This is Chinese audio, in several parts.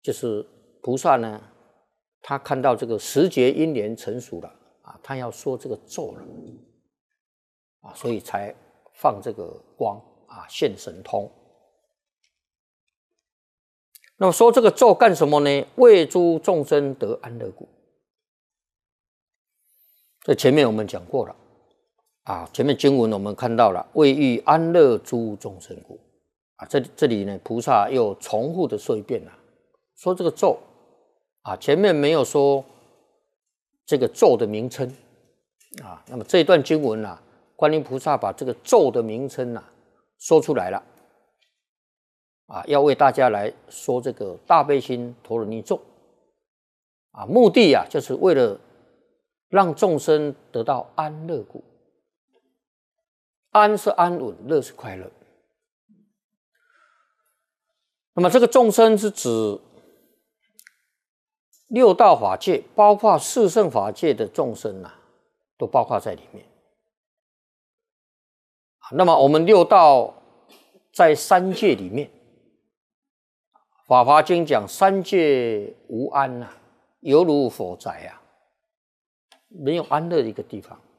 就是菩萨呢，他看到这个时节因缘成熟了啊，他要说这个咒了啊，所以才放这个光啊，现神通。那么说这个咒干什么呢？为诸众生得安乐故。这前面我们讲过了啊，前面经文我们看到了，为欲安乐诸众生故啊。这里呢，菩萨又重复的说一遍了，说这个咒啊，前面没有说这个咒的名称啊。那么这一段经文啊，观音菩萨把这个咒的名称啊说出来了。啊，要为大家来说这个大悲心陀罗尼咒啊，目的啊，就是为了让众生得到安乐故。安是安稳，乐是快乐。那么这个众生是指六道法界，包括四圣法界的众生啊，都包括在里面。那么我们六道在三界里面。法华经讲三界无安啊，犹如火宅啊，没有安乐的一个地方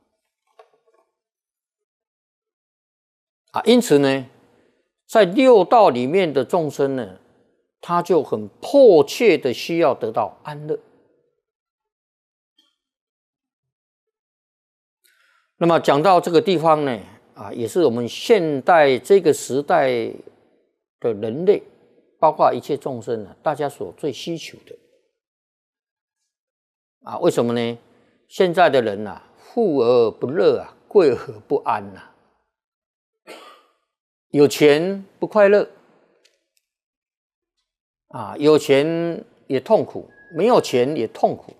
啊。因此呢，在六道里面的众生呢，他就很迫切的需要得到安乐。那么讲到这个地方呢，啊，也是我们现代这个时代的人类。包括一切众生啊，大家所最需求的啊，为什么呢？现在的人啊，富而不乐啊，贵而不安啊，有钱不快乐啊，有钱也痛苦，没有钱也痛苦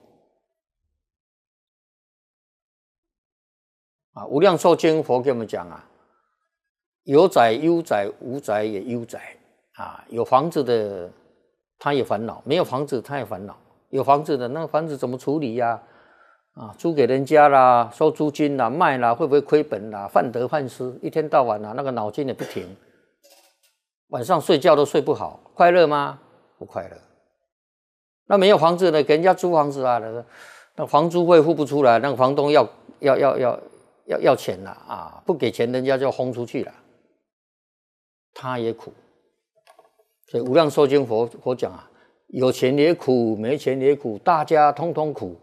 啊。无量寿经佛给我们讲啊，有宅忧宅，无宅也忧宅。啊，有房子的他也烦恼，没有房子他也烦恼。有房子的那个房子怎么处理呀？啊，租给人家啦，收租金啦，卖啦，会不会亏本啦？患得患失，一天到晚啊，那个脑筋也不停，晚上睡觉都睡不好，快乐吗？不快乐。那没有房子的，给人家租房子啊，那房租费付不出来，那个房东要钱了啊，不给钱人家就轰出去了，他也苦。所以无量寿经佛讲啊，有钱也苦，没钱也苦，大家通通苦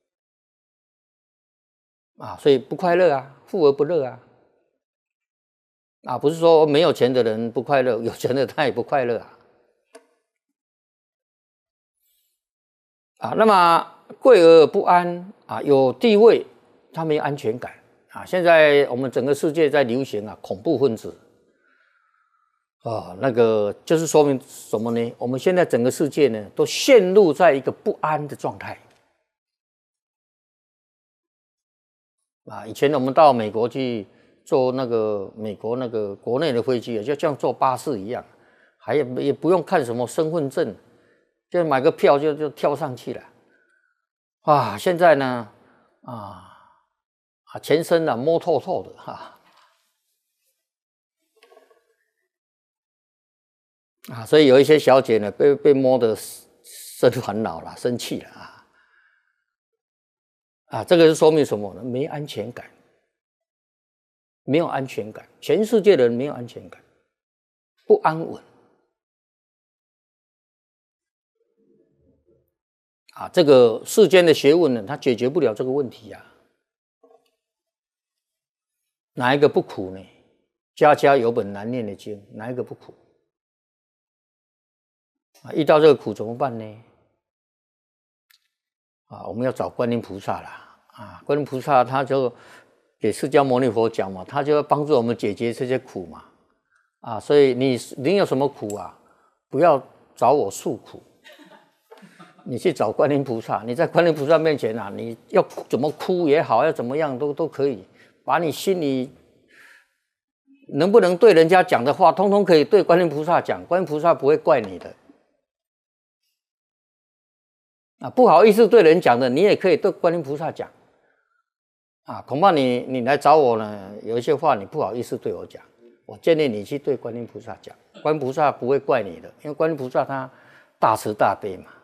啊，所以不快乐啊，富而不乐啊。啊，不是说没有钱的人不快乐，有钱的他也不快乐啊。啊，那么贵而不安啊，有地位他没有安全感啊。现在我们整个世界在流行啊，恐怖分子。那个就是说明什么呢？我们现在整个世界呢，都陷入在一个不安的状态。啊，以前我们到美国去坐那个美国那个国内的飞机，就像坐巴士一样，也不用看什么身份证，就买个票就跳上去了。啊，现在呢，全身啊摸透透的哈。所以有一些小姐呢，被摸得生烦恼了，生气了这个是说明什么呢？没安全感，没有安全感，全世界的人没有安全感，不安稳这个世间的学问呢，它解决不了这个问题哪一个不苦呢？家家有本难念的经，哪一个不苦？遇到这个苦怎么办呢？我们要找观音菩萨啦观音菩萨他就给释迦牟尼佛讲嘛，他就要帮助我们解决这些苦嘛所以你有什么苦不要找我诉苦，你去找观音菩萨。你在观音菩萨面前你要怎么哭也好，要怎么样都可以，把你心里能不能对人家讲的话，通通可以对观音菩萨讲，观音菩萨不会怪你的。不好意思对人讲的，你也可以对观音菩萨讲恐怕你来找我呢，有一些话你不好意思对我讲，我建议你去对观音菩萨讲，观音菩萨不会怪你的，因为观音菩萨他大慈大悲嘛，